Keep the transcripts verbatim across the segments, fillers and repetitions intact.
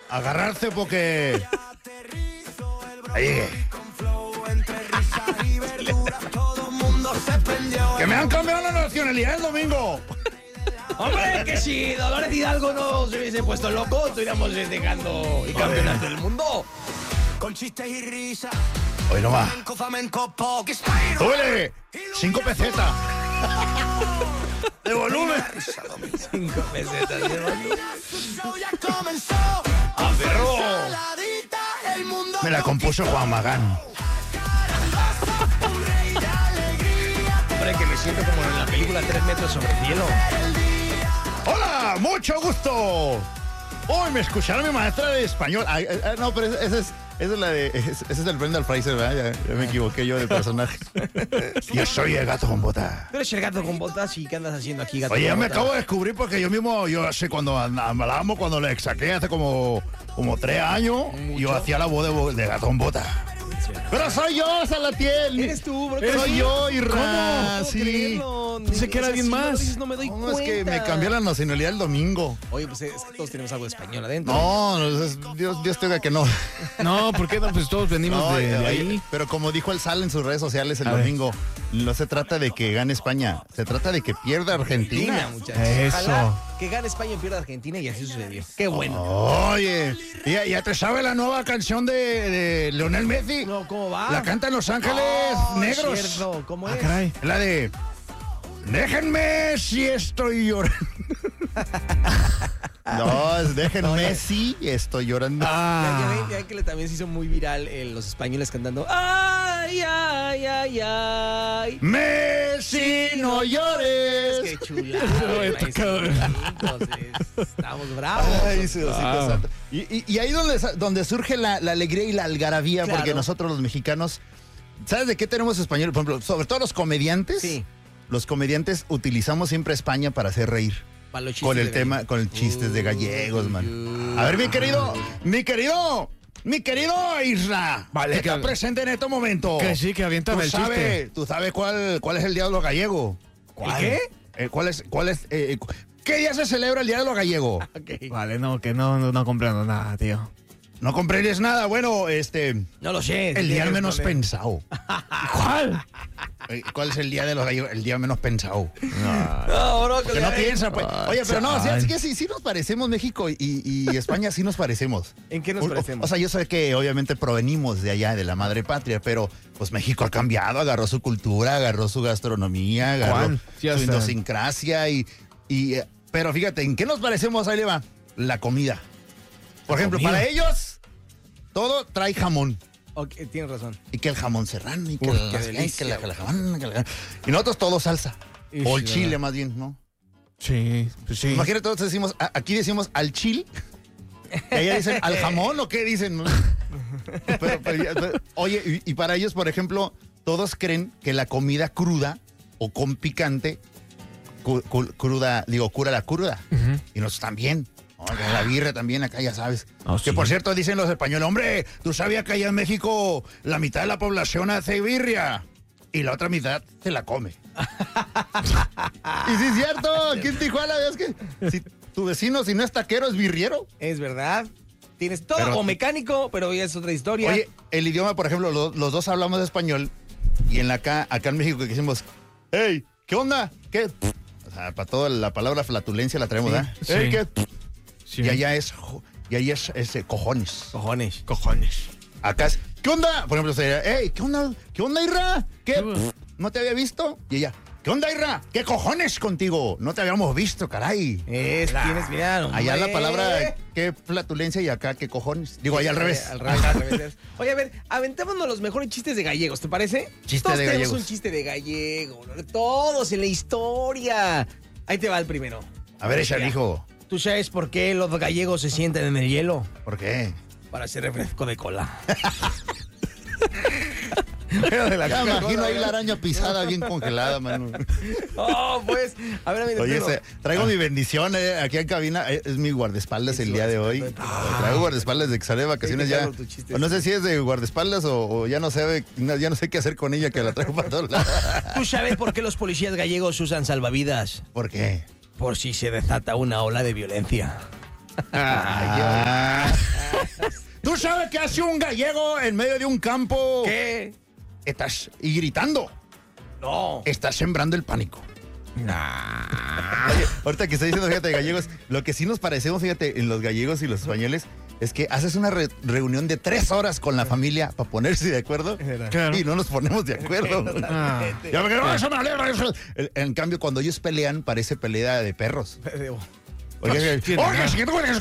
agarrarse porque... Ahí llegué. Que me han cambiado la nacionalidad el domingo. Hombre, que si Dolores Hidalgo no se hubiese puesto loco, estuviéramos dejando el campeonato del mundo. Con chistes y risas. Hoy nomás. Flamenco, flamenco, pop. ¡Súbele! Cinco pesetas. De volumen. Cinco pesetas de volumen. ¡Ah, perro! Me la compuso Juan Magán. Hombre, que me siento como en la película Tres metros sobre el cielo. ¡Hola! ¡Mucho gusto! Hoy me escucharon mi maestra de español. Ay, ay, ay, no, pero esa es, esa es la de... Ese, ese es el Brendan Fraser, ¿verdad? Ya, ya me equivoqué yo de personaje. Yo soy el gato con botas. Tú eres el gato con botas y ¿qué andas haciendo aquí, gato Oye, con ya me botas? acabo de descubrir porque yo mismo, yo sé cuando hablábamos, cuando le saqué hace como, como tres años, ¿Mucho? yo hacía la voz de, bo- de gato con botas. Pero soy yo, Salatiel. Eres tú, bro. Soy yo, Irra. ¿Cómo? No puedo Sí. creerlo. Pensé que era O sea, alguien si no lo más. dices, no me doy No, cuenta. es que me cambió la nacionalidad el domingo. Oye, pues es que todos tenemos algo de español adentro. No, no, es- Dios, Dios te diga que no. No, ¿por qué no? Pues todos venimos No, de, de oye, ahí. pero como dijo el Sal en sus redes sociales el A ver. domingo, no se trata de que gane España, se trata de que pierda Argentina. Argentina, muchachos. Eso. Ojalá que gane España y pierda Argentina y así sucedió. Qué bueno. Oye, ¿ya, ya te sabes la nueva canción de, de Leonel Messi? No, ¿cómo va? La canta en Los Ángeles Oh, Negros. cierto. ¿Cómo Ah, es? caray. La de déjenme si estoy llorando. No, es déjenme si estoy llorando. Ya, ya ven, Ah, ya ven que le- también se hizo muy viral eh, los españoles cantando ay, ay, ay, ay. Messi, no llores. Qué chula. lo he tocado. Estamos bravos. Ay, sí, Diosito Wow. santo. Y, y- y ahí donde, donde surge la, la alegría y la algarabía, Claro. porque nosotros los mexicanos, ¿sabes de qué tenemos español? Por ejemplo, sobre todo los comediantes. Sí. Los comediantes utilizamos siempre España para hacer reír. Para los chistes Con el de tema, gallo. con el chistes de gallegos, Uy, man. uy. A ver, mi querido, mi querido, mi querido Isra, Vale, que está que- presente en este momento. que sí, que aviéntame ¿Tú el sabes, chiste. ¿Tú sabes cuál, cuál es el Día de los Gallegos? ¿Cuál? ¿Qué? Eh, ¿Cuál es, cuál es, eh, cu- ¿Qué día se celebra el Día de los Gallegos? Ok. vale, no, que no, no, no comprendo nada, tío. No comprendes nada. Bueno, este, No lo sé. el día menos Tienes pensado. ¿Cuál? Eh, ¿Cuál es el Día de los Gallegos? El día menos pensado. No, bro, Que no piensa, pues. Ay, Oye, pero no, sí, chal. es que sí, sí nos parecemos México y, y España sí nos parecemos. ¿En qué nos O- o- parecemos? O sea, yo sé que obviamente provenimos de allá, de la madre patria, pero pues México ha cambiado, agarró su cultura, agarró su gastronomía, agarró ¿Cuál? Sí, su hasta- idiosincrasia y, y eh, pero fíjate, ¿en qué nos parecemos? Ahí le va, la comida. Por ejemplo, comida. para ellos todo trae jamón. Ok, tienes razón. Y que el jamón serrano, y que, Uy, el- qué que delicia, la, que la jamón, que la- y nosotros todo salsa. Ish, O el ¿verdad? chile más bien, ¿no? Sí, pues sí. Imagínate, todos decimos, a- aquí decimos al chile. Y allá dicen al jamón o qué dicen. ¿no? Pero- pero ya- pero- oye, y, y para ellos, por ejemplo, todos creen que la comida cruda o con picante, cu- cu- cruda, digo, cura la cruda. Ujú. Y nosotros también. ¿no? La birra también acá, ya sabes. Ah, Que sí. por cierto dicen los españoles, hombre, ¿tú sabías que allá en México la mitad de la población hace birria? Y la otra mitad se la come. Y sí es cierto, aquí en Tijuana, es que si tu vecino, si no es taquero, es birriero. Es verdad. Tienes todo Pero- o mecánico, pero ya es otra historia. Oye, el idioma, por ejemplo, lo- los dos hablamos español y en la acá, acá en México que decimos, hey, ¿qué onda? ¿Qué? O sea, para toda la palabra flatulencia la traemos, ¿verdad? Sí. Hey, ¿qué? Sí. Y allá es, jo- y allá es, es, eh, cojones. cojones. Cojones. Acá es, ¿qué onda? Por ejemplo, sería, hey, ¿qué onda? ¿Qué onda, Irra? ¿Qué? Sí, güey. ¿No te había visto? Y ella, ¿qué onda, Irra? ¿Qué cojones contigo? No te habíamos visto, caray. Es, tienes, mira, hombre. Allá la palabra, ¿qué flatulencia? Y acá, ¿qué cojones? Digo, allá al revés. Al revés, al revés. Oye, a ver, aventémonos los mejores chistes de gallegos, ¿te parece? Chiste Todos de tenemos gallegos. un chiste de gallego, ¿no? Todos en la historia. Ahí te va el primero. A ver, ella Mira, dijo, ¿tú sabes por qué los gallegos se sientan en el hielo? ¿por qué? Para hacer refresco de cola. Ya me imagino ahí la araña pisada bien congelada, mano. Oh, pues. A ver, a ver. Oye, Arturo. ese- traigo mi bendición eh, aquí en cabina. eh, Es mi guardaespaldas el día de hoy. Traigo guardaespaldas de que sale de vacaciones Sí, ya. Carlos, tu chiste O no es- sé si es de guardaespaldas o, o ya no sé, ya no sé qué hacer con ella, que la traigo para todos lados. ¿Tú sabes por qué los policías gallegos usan salvavidas? ¿Por qué? Por si se desata una ola de violencia. Ah, ¿Tú sabes qué hace un gallego en medio de un campo? ¿Qué? Estás y gritando. No. Estás sembrando el pánico. Nah. Oye, ahorita que estoy diciendo, fíjate, gallegos, lo que sí nos parecemos, fíjate, en los gallegos y los españoles, es que haces una re- reunión de tres horas con la familia para ponerse de acuerdo Claro. y no nos ponemos de acuerdo. Ah. Ya me quedo, eso me alegra, eso. En, en cambio, cuando ellos pelean, parece pelea de perros. Oye, tiene oye, nada. si tú eres...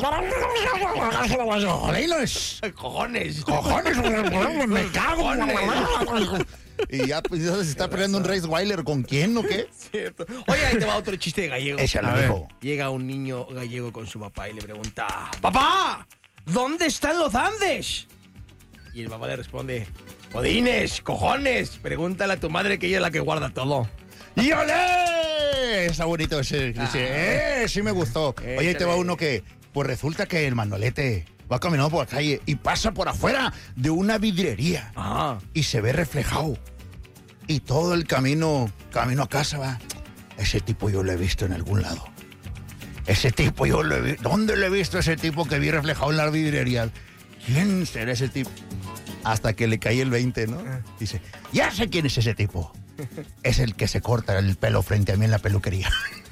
Jolines, Cojones. cojones, me cago. Y ya, pues, ya se está peleando un Race Weiler, ¿con quién o qué? Cierto. Oye, ahí te va otro chiste de gallego. Échalo, A ver. hijo. Llega un niño gallego con su papá y le pregunta: ¡Papá! ¿Dónde están los Andes? Y el papá le responde: ¡Jodines, cojones! Pregúntale a tu madre, que ella es la que guarda todo. ¡Y olé! Está bonito ese. Dice, eh, sí me gustó. Oye, ahí te va uno que, pues resulta que el Manolete va caminando por la calle y pasa por afuera de una vidriería Ajá. y se ve reflejado. Y todo el camino, camino a casa va. Ese tipo yo lo he visto en algún lado. Ese tipo yo lo he visto. ¿Dónde lo he visto ese tipo que vi reflejado en la vidriería? ¿Quién será ese tipo? Hasta que le cae el veinte, ¿no? Dice, ya sé quién es ese tipo. Es el que se corta el pelo frente a mí en la peluquería.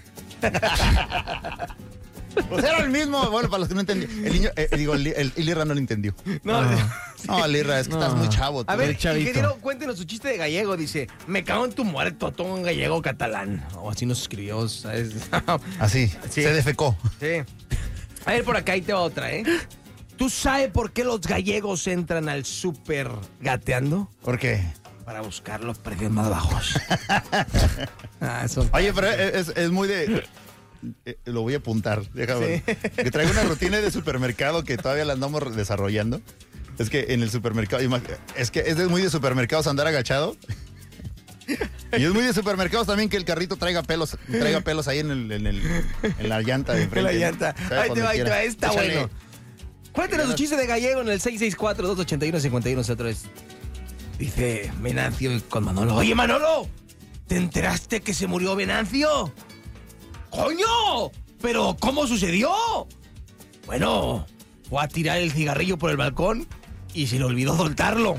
Pues era el mismo. Bueno, para los que no entendieron. El niño, eh, digo, el, el, el Irra no lo entendió. No, No, el Irra, es que estás muy chavo. tú. a ver, El chavito. ingeniero, cuéntenos su chiste de gallego. Dice: me cago en tu muerto, todo en gallego catalán. O así nos escribió, ¿sabes? Así, Sí. se defecó. Sí. A ver, por acá ahí te va otra, ¿eh? ¿Tú sabes por qué los gallegos entran al súper gateando? ¿Por qué? Para buscar los precios más bajos. Ah, eso. Oye, pero es, es muy de... eh, lo voy a apuntar. Déjame. Sí. Que traigo una rutina de supermercado que todavía la andamos desarrollando. Es que en el supermercado... imag- Es que es de- muy de supermercados andar agachado. Y es muy de supermercados también que el carrito traiga pelos, traiga pelos ahí en, el, en, el, en la llanta de En enfrente. la llanta. ¿Sabe? Ahí te Cuando va, ahí te quiera. va. Está Échale. bueno. Cuéntenos su chiste de gallego en el seis seis cuatro, dos ocho uno, cinco uno cero tres. Dice Venancio con Manolo: oye, Manolo, ¿te enteraste que se murió Venancio? ¡Coño! ¿Pero cómo sucedió? Bueno, fue a tirar el cigarrillo por el balcón y se le olvidó soltarlo.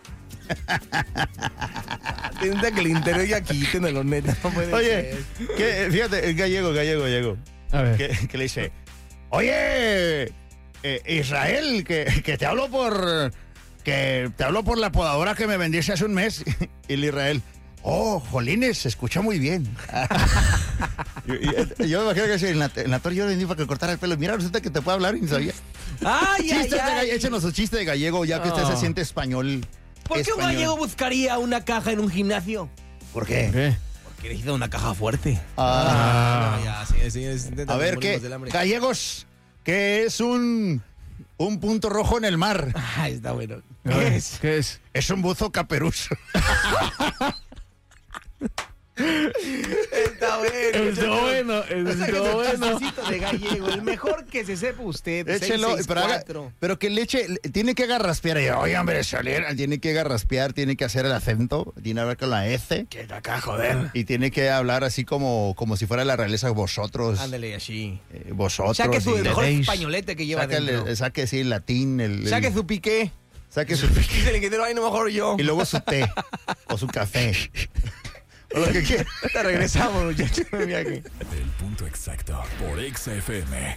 Tenta que el interior ya quiten los netos. No puede Oye, ser. que, fíjate, el gallego, gallego, gallego. A ver. Que, que le dice, oye, eh, Israel, que, que te hablo por... Que te hablo por la podadora que me vendiste hace un mes. Y el Israel, oh, jolines, se escucha muy bien. yo, y- yo me imagino que en la, en la torre yo le vendí para que cortara el pelo. Mira, resulta que te puede hablar y no sabía. ¡Ay, ay, Chistes de ay! galle- échenos su chiste de gallego, ya que usted No. se siente español. ¿Por qué un español. gallego buscaría una caja en un gimnasio? ¿Por qué? ¿Qué? Porque necesita una caja fuerte. Ah. No, ya, sí, sí, sí, A ver, morimos ¿qué? del hambre. Gallegos, ¿qué es un, un punto rojo en el mar? Ah, está bueno. A ¿Qué ver, es? ¿Qué es? Es un buzo caperuso. Está bueno. Está bueno, está Sáquese un bueno. chistecito de gallego, el mejor que se sepa usted. Échelo, seis seis pero, haga- cuatro. pero que le eche, le- tiene que agarraspear. Y, Oye, hombre, Solera, tiene que agarraspear, tiene que hacer el acento, tiene que ver con la S. ¿Qué acá, joder? Y tiene que hablar así como, como si fuera la realeza, vosotros. Ándale así. eh, vosotros. Saque su y- mejor veis. españolete que lleva saque, el- dentro. saque sí, el latín. El, el- Saque su piqué. saque su Dice el ingeniero, ay, no mejor yo. y luego su té o su café. O lo que quiera. Te regresamos, muchachos, de viaje. El punto exacto por Exa F M.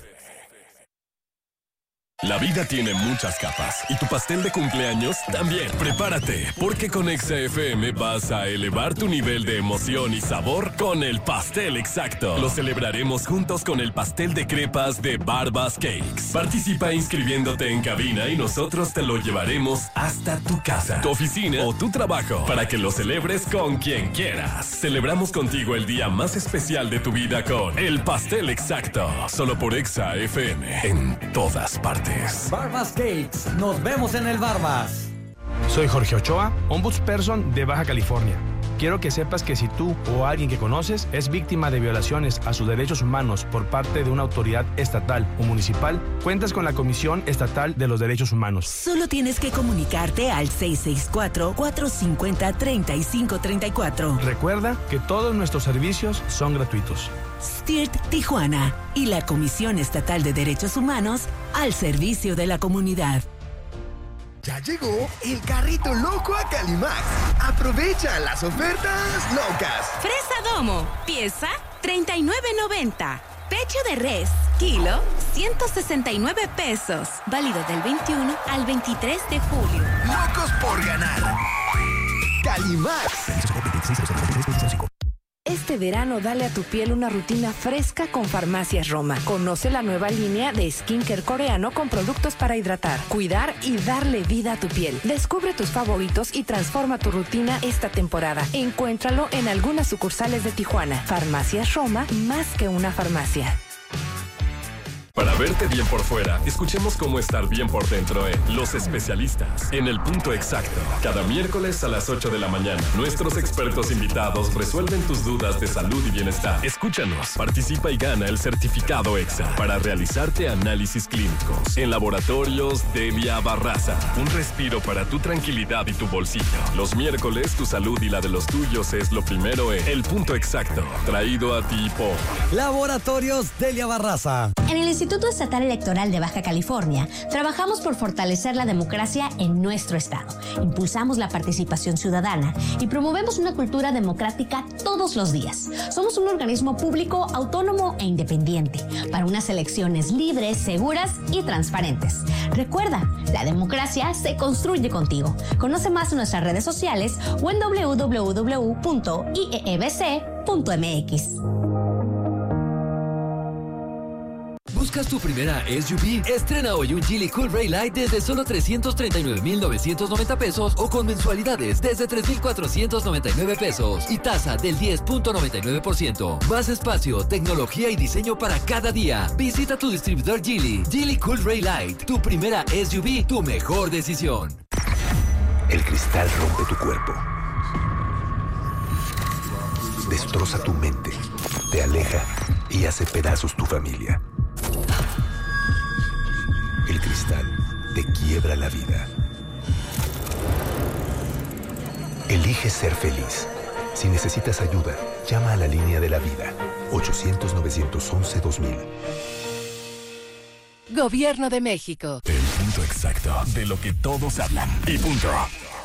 La vida tiene muchas capas y tu pastel de cumpleaños también. Prepárate, porque con Exa F M vas a elevar tu nivel de emoción y sabor con el pastel exacto. Lo celebraremos juntos con el pastel de crepas de Barbas Cakes. Participa inscribiéndote en cabina y nosotros te lo llevaremos hasta tu casa, tu oficina o tu trabajo para que lo celebres con quien quieras. Celebramos contigo el día más especial de tu vida con el pastel exacto. Solo por Exa F M en todas partes. Barbas Cakes. Nos vemos en el Barbas. Soy Jorge Ochoa, ombudsperson de Baja California. Quiero que sepas que si tú o alguien que conoces es víctima de violaciones a sus derechos humanos por parte de una autoridad estatal o municipal, cuentas con la Comisión Estatal de los Derechos Humanos. Solo tienes que comunicarte al seis seis cuatro, cuatro cinco cero, tres cinco tres cuatro. Recuerda que todos nuestros servicios son gratuitos. S T I R T Tijuana y la Comisión Estatal de Derechos Humanos al servicio de la comunidad. Ya llegó el carrito loco a Calimax. Aprovecha las ofertas locas. Fresa Domo, pieza treinta y nueve noventa. Pecho de res, kilo ciento sesenta y nueve pesos. Válido del veintiuno al veintitrés de julio. Locos por ganar. Calimax. Este verano dale a tu piel una rutina fresca con Farmacias Roma. Conoce la nueva línea de skincare coreano con productos para hidratar, cuidar y darle vida a tu piel. Descubre tus favoritos y transforma tu rutina esta temporada. Encuéntralo en algunas sucursales de Tijuana. Farmacias Roma, más que una farmacia. Para verte bien por fuera, escuchemos cómo estar bien por dentro en Los Especialistas, en el punto exacto. Cada miércoles a las ocho de la mañana, nuestros expertos invitados resuelven tus dudas de salud y bienestar. Escúchanos, participa y gana el certificado EXA para realizarte análisis clínicos en Laboratorios Delia Barraza. Un respiro para tu tranquilidad y tu bolsillo. Los miércoles, tu salud y la de los tuyos es lo primero en El Punto Exacto, traído a ti por Laboratorios Delia Barraza. En el Instituto Estatal Electoral de Baja California, trabajamos por fortalecer la democracia en nuestro estado. Impulsamos la participación ciudadana y promovemos una cultura democrática todos los días. Somos un organismo público, autónomo e independiente para unas elecciones libres, seguras y transparentes. Recuerda, la democracia se construye contigo. Conoce más en nuestras redes sociales o en doble u doble u doble u punto i e e b c punto m x. ¿Buscas tu primera S U V? Estrena hoy un Geely Cool Ray Light desde solo trescientos treinta y nueve mil novecientos noventa pesos o con mensualidades desde tres mil cuatrocientos noventa y nueve pesos y tasa del diez punto noventa y nueve por ciento. Más espacio, tecnología y diseño para cada día. Visita tu distribuidor Geely. Geely Cool Ray Light, tu primera S U V, tu mejor decisión. El cristal rompe tu cuerpo. Destroza tu mente, te aleja y hace pedazos tu familia. El cristal te quiebra la vida. Elige ser feliz. Si necesitas ayuda, llama a la línea de la vida. ochocientos, novecientos once, dos mil. Gobierno de México. El punto exacto de lo que todos hablan. Y punto.